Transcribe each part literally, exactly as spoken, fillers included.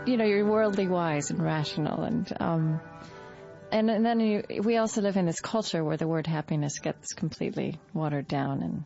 you know, you're worldly wise and rational, and um, and, and then you, we also live in this culture where the word happiness gets completely watered down. And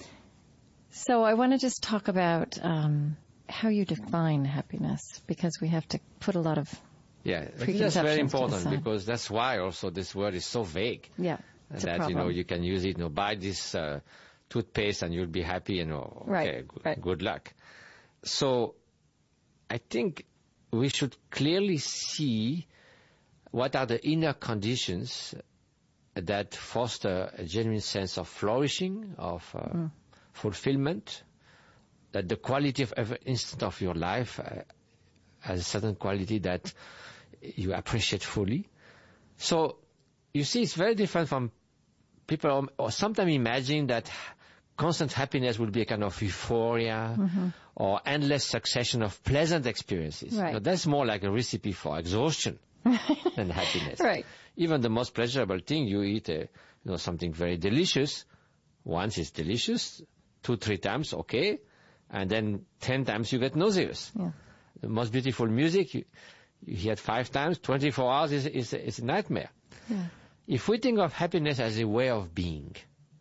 so I want to just talk about um, how you define happiness, because we have to put a lot of yeah, that's very important, because that's why also this word is so vague. Yeah, it's that you know you can use it. You know, buy this uh, toothpaste and you'll be happy. You know, okay, right, good, right. good luck. So I think we should clearly see what are the inner conditions that foster a genuine sense of flourishing, of uh, mm. fulfillment, that the quality of every instant of your life uh, has a certain quality that you appreciate fully. So you see, it's very different from people or sometimes imagine that constant happiness will be a kind of euphoria mm-hmm. or endless succession of pleasant experiences. Right. Now, that's more like a recipe for exhaustion than happiness. Right. Even the most pleasurable thing, you eat a, you know, something very delicious. Once it's delicious, two, three times, okay, and then ten times you get nauseous. Yeah. The most beautiful music, you, you hear it five times, twenty-four hours is, is, is a nightmare. Yeah. If we think of happiness as a way of being,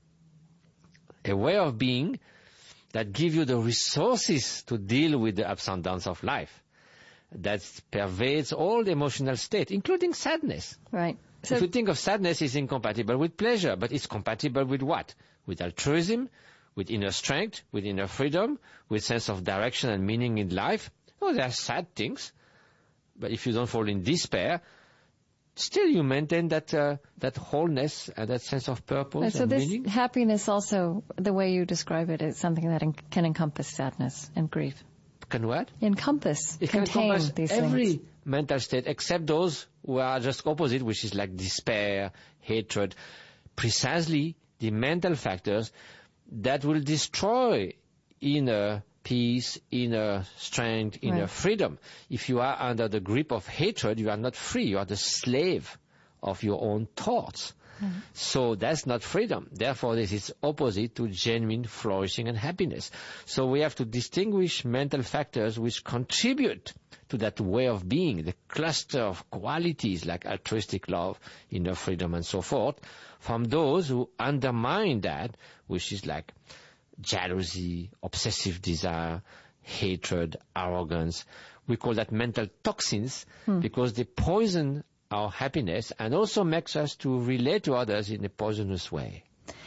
a way of being that gives you the resources to deal with the ups and downs of life, that pervades all the emotional state, including sadness. Right. So if you think of sadness, it's incompatible with pleasure, but it's compatible with what? With altruism, with inner strength, with inner freedom, with sense of direction and meaning in life. Oh, there are sad things, but if you don't fall in despair, still you maintain that uh, that wholeness and that sense of purpose and, so and this meaning. Happiness also, the way you describe it, is something that en- can encompass sadness and grief. Can what? Encompass, it contain can encompass these every things. mental state except those who are just opposite, which is like despair, hatred, precisely the mental factors that will destroy inner peace, inner strength, inner right. freedom. If you are under the grip of hatred, you are not free. You are the slave of your own thoughts. Mm-hmm. So that's not freedom. Therefore, this is opposite to genuine flourishing and happiness. So we have to distinguish mental factors which contribute to that way of being, the cluster of qualities like altruistic love, inner freedom, and so forth, from those who undermine that, which is like jealousy, obsessive desire, hatred, arrogance. We call that mental toxins hmm. because they poison our happiness and also makes us to relate to others in a poisonous way.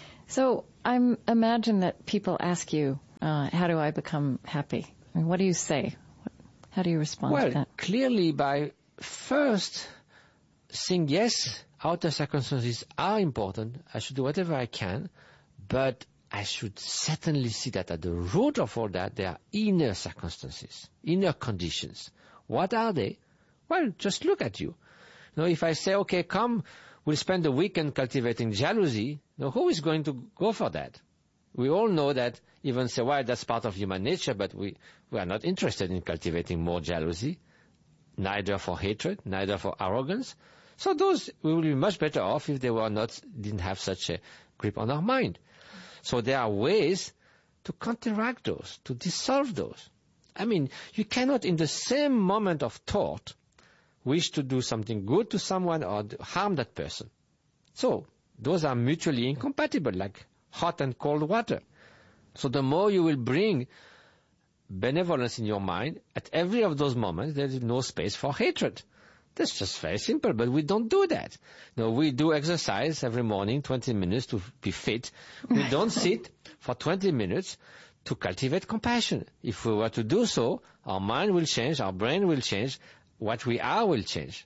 So I imagine that people ask you, uh, how do I become happy? I mean, what do you say? How do you respond well, to that? Clearly by first saying, yes, outer circumstances are important. I should do whatever I can, but I should certainly see that at the root of all that, there are inner circumstances, inner conditions. What are they? Well, just look at you. You know, if I say, okay, come, we'll spend the weekend cultivating jealousy, you know, who is going to go for that? We all know that, even say, well, that's part of human nature, but we, we are not interested in cultivating more jealousy, neither for hatred, neither for arrogance. So those, we will be much better off if they were not, didn't have such a grip on our mind. So there are ways to counteract those, to dissolve those. I mean, you cannot in the same moment of thought wish to do something good to someone or harm that person. So those are mutually incompatible, like hot and cold water. So the more you will bring benevolence in your mind, at every of those moments, there is no space for hatred. That's just very simple, but we don't do that. No, we do exercise every morning, twenty minutes to be fit. We don't sit for twenty minutes to cultivate compassion. If we were to do so, our mind will change, our brain will change, what we are will change.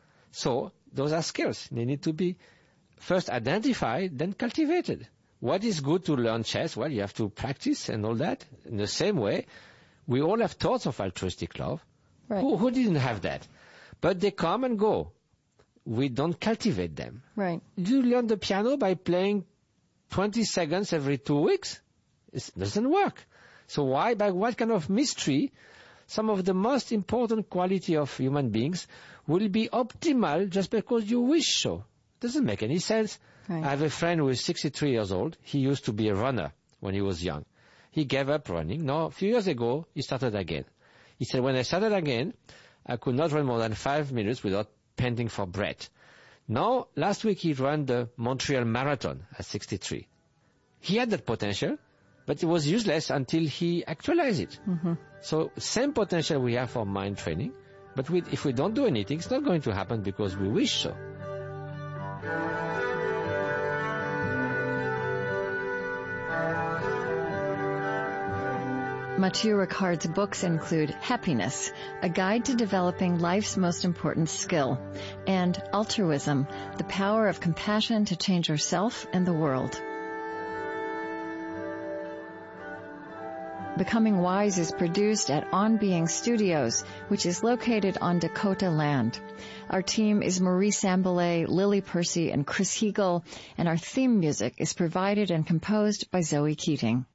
So those are skills. They need to be first identified, then cultivated. What is good to learn chess? Well, you have to practice and all that. In the same way, we all have thoughts of altruistic love. Right. Who, who didn't have that? But they come and go. We don't cultivate them. Right. You learn the piano by playing twenty seconds every two weeks. It doesn't work. So why, by what kind of mystery, some of the most important quality of human beings will be optimal just because you wish so? Doesn't make any sense. Right. I have a friend who is sixty-three years old. He used to be a runner when he was young. He gave up running. Now, a few years ago, he started again. He said, when I started again, I could not run more than five minutes without panting for breath. Now, last week he ran the Montreal Marathon at sixty-three. He had that potential, but it was useless until he actualized it. Mm-hmm. So same potential we have for mind training, but we, if we don't do anything, it's not going to happen because we wish so. Matthieu Ricard's books include Happiness, A Guide to Developing Life's Most Important Skill, and Altruism, The Power of Compassion to Change Yourself and the World. Becoming Wise is produced at On Being Studios, which is located on Dakota land. Our team is Marie Sambilay, Lily Percy, and Chris Heagle, and our theme music is provided and composed by Zoe Keating.